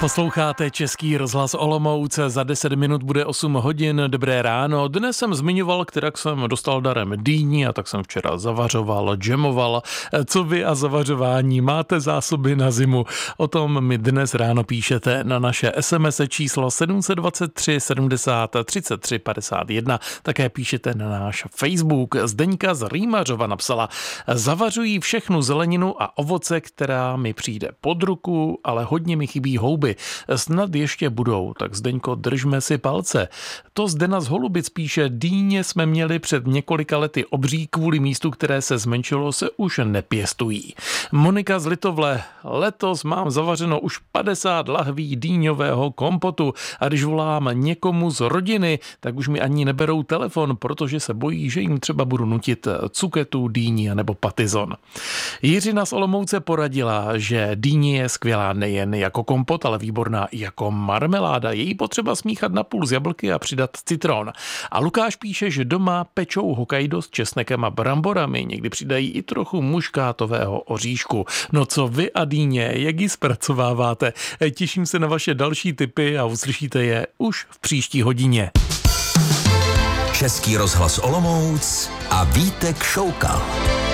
Posloucháte Český rozhlas Olomouc, za 10 minut bude 8 hodin, dobré ráno. Dnes jsem zmiňoval, kterak jsem dostal darem dýni a tak jsem včera zavařoval, džemoval. Co vy a zavařování, máte zásoby na zimu? O tom mi dnes ráno píšete na naše SMS číslo 723 70 33 51. Také píšete na náš Facebook. Zdeňka z Rýmařova napsala: zavařují všechnu zeleninu a ovoce, která mi přijde pod ruku, ale hodně mi chybí houby. Snad ještě budou, tak Zdeňko, držme si palce. To Zdena z Holubic píše: dýně jsme měli před několika lety obří, kvůli místu, které se zmenšilo, se už nepěstují. Monika z Litovle: letos mám zavařeno už 50 lahví dýňového kompotu a když volám někomu z rodiny, tak už mi ani neberou telefon, protože se bojí, že jim třeba budu nutit cuketu, dýni nebo patizon. Jiřina z Olomouce poradila, že dýně je skvělá nejen jako kompot, ale výborná i jako marmeláda. Je jí potřeba smíchat napůl z jablky a přidat citron. A Lukáš píše, že doma pečou Hokkaido s česnekem a bramborami. Někdy přidají i trochu muškátového oříšku. No co vy a dýně, jak ji zpracováváte? Těším se na vaše další tipy a uslyšíte je už v příští hodině. Český rozhlas Olomouc a Vítek Šoukal.